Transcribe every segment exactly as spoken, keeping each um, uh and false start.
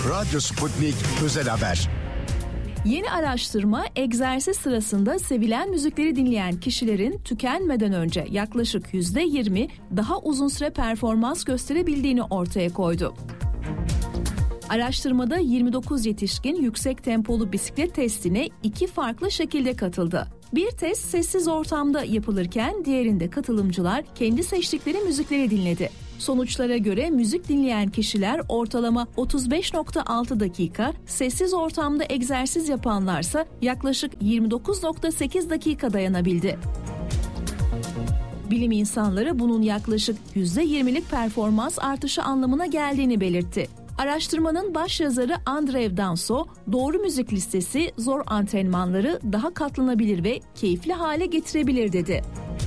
Radyo Sputnik Özel Haber. Yeni araştırma, egzersiz sırasında sevilen müzikleri dinleyen kişilerin tükenmeden önce yaklaşık yüzde yirmi daha uzun süre performans gösterebildiğini ortaya koydu. Araştırmada yirmi dokuz yetişkin yüksek tempolu bisiklet testine iki farklı şekilde katıldı. Bir test sessiz ortamda yapılırken diğerinde katılımcılar kendi seçtikleri müzikleri dinledi. Sonuçlara göre müzik dinleyen kişiler ortalama otuz beş nokta altı dakika, sessiz ortamda egzersiz yapanlarsa yaklaşık yirmi dokuz nokta sekiz dakika dayanabildi. Bilim insanları bunun yaklaşık yüzde yirmilik performans artışı anlamına geldiğini belirtti. Araştırmanın başyazarı Andrew Danso, doğru müzik listesi zor antrenmanları daha katlanabilir ve keyifli hale getirebilir dedi.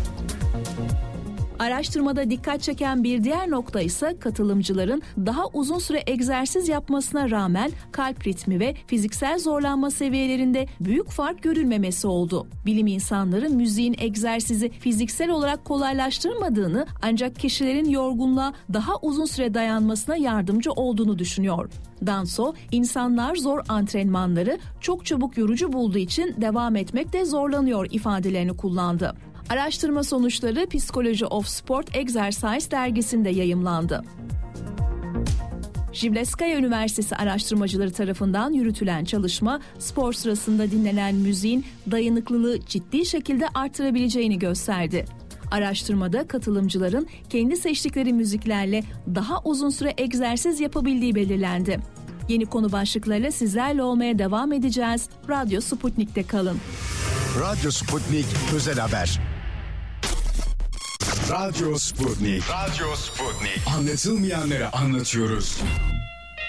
Araştırmada dikkat çeken bir diğer nokta ise katılımcıların daha uzun süre egzersiz yapmasına rağmen kalp ritmi ve fiziksel zorlanma seviyelerinde büyük fark görülmemesi oldu. Bilim insanları müziğin egzersizi fiziksel olarak kolaylaştırmadığını ancak kişilerin yorgunluğa daha uzun süre dayanmasına yardımcı olduğunu düşünüyor. Danso, insanlar zor antrenmanları çok çabuk yorucu bulduğu için devam etmekte zorlanıyor ifadelerini kullandı. Araştırma sonuçları Psychology of Sport Exercise dergisinde yayımlandı. Jivlevskaya Üniversitesi araştırmacıları tarafından yürütülen çalışma, spor sırasında dinlenen müziğin dayanıklılığı ciddi şekilde artırabileceğini gösterdi. Araştırmada katılımcıların kendi seçtikleri müziklerle daha uzun süre egzersiz yapabildiği belirlendi. Yeni konu başlıklarıyla sizlerle olmaya devam edeceğiz. Radyo Sputnik'te kalın. Radyo Sputnik Özel Haber. Radyo Sputnik. Radyo Sputnik. Anlatılmayanları anlatıyoruz.